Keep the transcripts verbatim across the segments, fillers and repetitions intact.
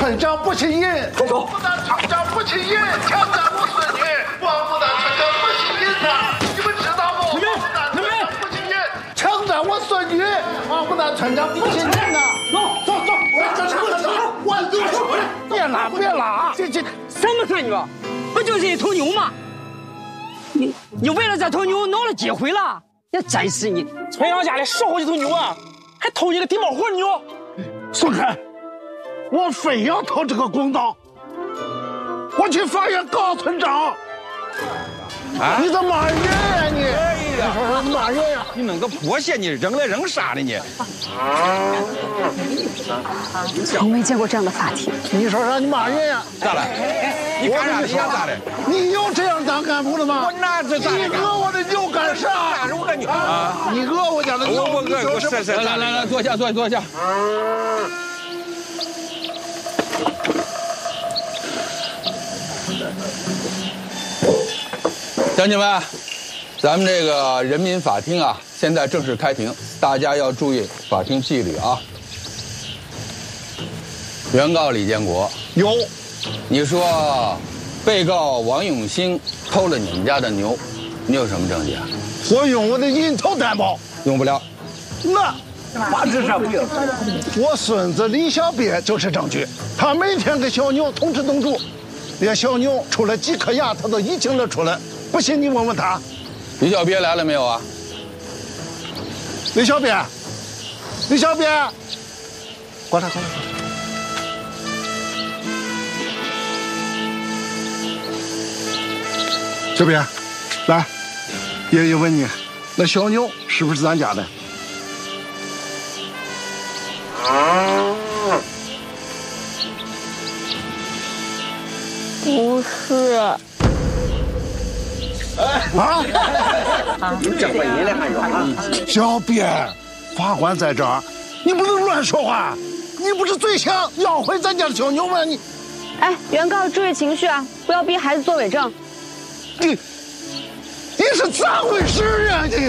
村长不姓尹， 快走！ 不但村长不姓尹，抢占我孙女，王不但村长不姓尹呐，你们知道不？王不但村长不姓尹，抢占我孙女，王不但村长不姓尹呐。走走走，我走走，我走。别拉别拉，这这什么孙女？不就是一头牛吗？你你为了这头牛闹了几回了？也真是你！ 村长家里十好几头牛啊，还偷一个地猫活的牛。 松开！我非要讨这个公道，我去法院告村长。啊！你在骂人呀你！你说说你骂人呀！ 你弄个破鞋，你扔来扔啥的你？ 从没见过这样的法庭。 你说啥？你骂人呀？ 咋了？你干啥的？你想咋的？ 你有这样当干部的吗？ 我哪这咋的？ 你讹我的牛干啥？ 哪是我的牛啊？ 你讹我家的牛！ 我我我我是是。来来来，坐下坐下坐下。乡亲们，咱们这个人民法庭啊，现在正式开庭，大家要注意法庭纪律啊。原告李建国有， 你说被告王永兴偷了你们家的牛，你有什么证据啊？ 我用我的人头担保， 用不了。 那法制上不行。 我孙子李小鳖就是证据，他每天跟小牛同吃同住，连小牛出了几颗牙，他都一清了出来。不信你问问他。 李小鳖来了没有啊？ 李小鳖，李小鳖，过来过来。小鳖，来，爷爷问你，那小牛是不是咱家的？ 不是。 啊！ 这回你了还有啊？ 小鳖，法官在这儿，你不能乱说话。你不是最想要回咱家的小牛吗？你， 哎，原告注意情绪啊，不要逼孩子作伪证。 你，你是咋回事啊你？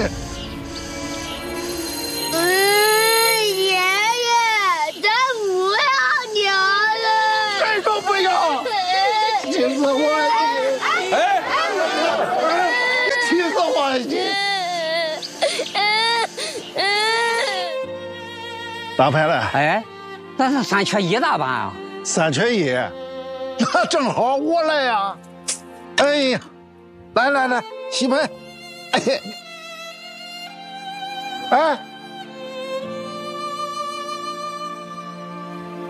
嗯，爷爷，咱不要牛了。 谁说不要？气死我了！ 哎， 你气死我了你！打牌了？ 哎，那是三缺一咋办啊？ 三缺一，那正好我来呀！哎呀，来来来，洗牌！哎呀，哎，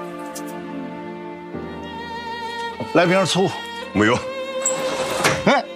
来瓶醋。 没有。 哎。